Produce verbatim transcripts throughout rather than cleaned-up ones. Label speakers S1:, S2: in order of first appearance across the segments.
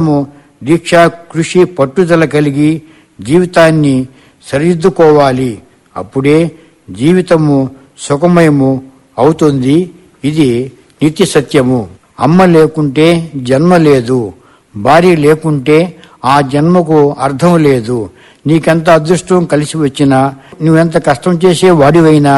S1: దీక్ష, కృషి, పట్టుదల కలిగి జీవితాన్ని సరిదిద్దుకోవాలి. అప్పుడే జీవితము సుఖమయము అవుతుంది. ఇది నిత్య సత్యము. అమ్మ లేకుంటే జన్మ లేదు, భార్య లేకుంటే ఆ జన్మకు అర్థం లేదు. నీకెంత అదృష్టం కలిసి వచ్చినా, నువ్వెంత కష్టం చేసే వాడివైనా,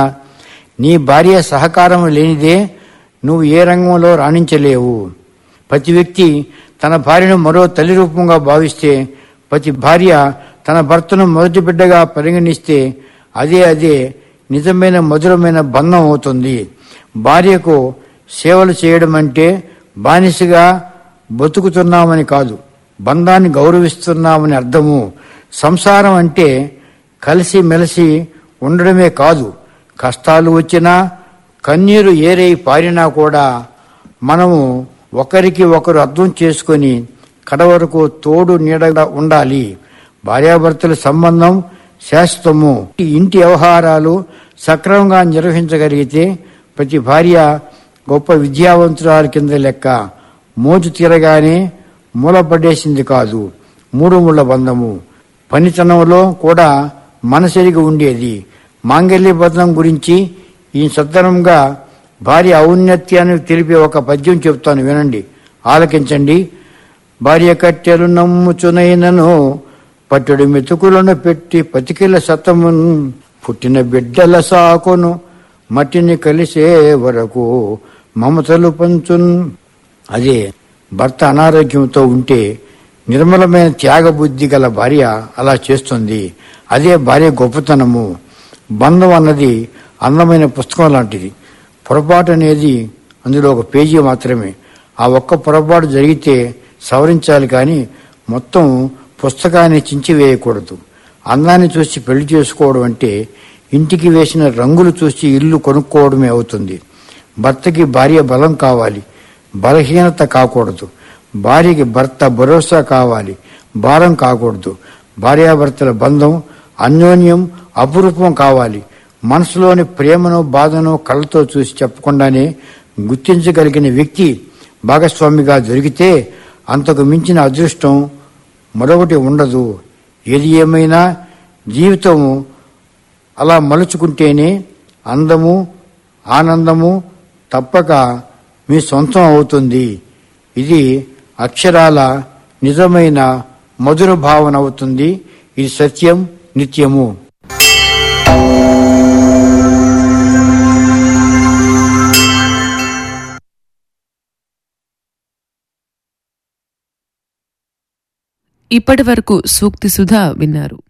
S1: నీ భార్య సహకారం లేనిదే నువ్వు ఏ రంగంలో రాణించలేవు. ప్రతి వ్యక్తి తన భార్యను మరో తల్లి రూపంగా భావిస్తే, ప్రతి భార్య తన భర్తను మొదటి బిడ్డగా పరిగణిస్తే అదే అదే నిజమైన మధురమైన బంధం అవుతుంది. భార్యకు సేవలు చేయడం అంటే బానిసగా బతుకుతున్నామని కాదు, బంధాన్ని గౌరవిస్తున్నామని అర్థము. సంసారం అంటే కలిసి మెలిసి ఉండడమే కాదు, కష్టాలు వచ్చినా కన్నీరు ఏరై పారినా కూడా మనము ఒకరికి ఒకరు అర్థం చేసుకొని కడవరకు తోడు నీడగా ఉండాలి. భార్యాభర్తల సంబంధం శాశ్వతము. ఇంటి వ్యవహారాలు సక్రమంగా నిర్వహించగలిగితే ప్రతి భార్య గొప్ప విద్యావంతురాలు కింద లెక్క. మోజు తీరగానే మూలపడేసింది కాదు మూడు ముళ్ల బంధము. పనితనంలో కూడా మనసెరిగి ఉండేది. మాంగళ్య బంధం గురించి ఈ సత్తరంగా భార్య ఔన్నత్యాన్ని తెలిపే ఒక పద్యం చెప్తాను, వినండి, ఆలకించండి. భార్య కట్టెలు నమ్ముచునైనను పట్టుడు మెతుకులను పెట్టి పతికిల సతమున్ పుట్టిన బిడ్డల సాకును మట్టిని కలిసే వరకు మమతలు పంచున్. అదే భర్త అనారోగ్యంతో ఉంటే నిర్మలమైన త్యాగబుద్ధి గల భార్య అలా చేస్తుంది. అదే భార్య గొప్పతనము. బంధం అన్నది అందమైన పుస్తకం లాంటిది. పొరపాటు అనేది అందులో ఒక పేజీ మాత్రమే. ఆ ఒక్క పొరపాటు జరిగితే సవరించాలి, కానీ మొత్తం పుస్తకాన్ని చించివేయకూడదు. అందాన్ని చూసి పెళ్లి చేసుకోవడం అంటే ఇంటికి వేసిన రంగులు చూసి ఇల్లు కొనుక్కోవడమే అవుతుంది. భర్తకి భార్య బలం కావాలి, బలహీనత కాకూడదు. భార్యకి భర్త భరోసా కావాలి, భారం కాకూడదు. భార్యాభర్తల బంధం అన్యోన్యం అపురూపం కావాలి. మనసులోని ప్రేమను బాధను కళ్ళతో చూసి చెప్పకుండానే గుర్తించగలిగిన వ్యక్తి భాగస్వామిగా దొరికితే అంతకు మించిన అదృష్టం మరొకటి ఉండదు. ఏది ఏమైనా జీవితం అలా మలుచుకుంటేనే అందము ఆనందము తప్పక మీ సొంతం అవుతుంది. ఇది అక్షరాల నిజమైన మధుర భావన అవుతుంది. ఇది సత్యం, నిత్యము.
S2: ఇప్పటి వరకు సూక్తి సుధా విన్నారు.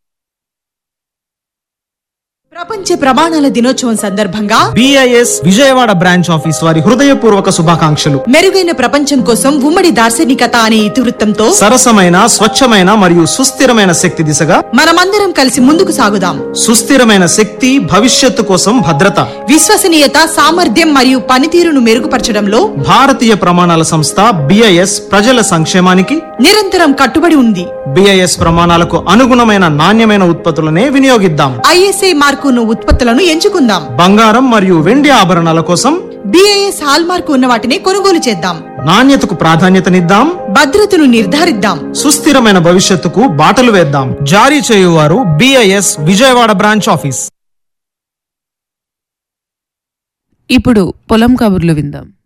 S3: ప్రపంచ ప్రమాణాల దినోత్సవం సందర్భంగా
S4: బిఐఎస్ విజయవాడ బ్రాంచ్ ఆఫీస్ వారి హృదయపూర్వక శుభాకాంక్షలు.
S3: మెరుగైన ప్రపంచం కోసం ఉమ్మడి దార్శనికత అనే ఇతివృత్తంతో
S4: సరసమైన, స్వచ్ఛమైన మరియు సుస్థిరమైన శక్తి దిశగా
S3: మనమందరం కలిసి ముందుకు సాగుదాం.
S4: సుస్థిరమైన శక్తి, భవిష్యత్తు కోసం భద్రత,
S3: విశ్వసనీయత, సామర్థ్యం మరియు పనితీరును మెరుగుపరచడంలో
S4: భారతీయ ప్రమాణాల సంస్థ బిఐఎస్ ప్రజల సంక్షేమానికి
S3: నిరంతరం కట్టుబడి ఉంది.
S4: బిఐఎస్ ప్రమాణాలకు అనుగుణమైన నాణ్యమైన ఉత్పత్తులనే వినియోగిద్దాం.
S3: ఐఎస్ఐ మార్కు ఉత్పత్తులను ఎంచుకుందాం.
S4: బంగారం మరియు వెండి ఆభరణాల కోసం
S3: బిఐఎస్ హాల్ మార్కు ఉన్న వాటిని కొనుగోలు చేద్దాం.
S4: నాణ్యతకు ప్రాధాన్యతనిద్దాం,
S3: భద్రతను నిర్ధారిద్దాం,
S4: సుస్థిరమైన భవిష్యత్తుకు బాటలు వేద్దాం. జారీ చేయువారు బిఐఎస్ విజయవాడ బ్రాంచ్ ఆఫీస్.
S2: ఇప్పుడు పొలం కబుర్లు విందాం.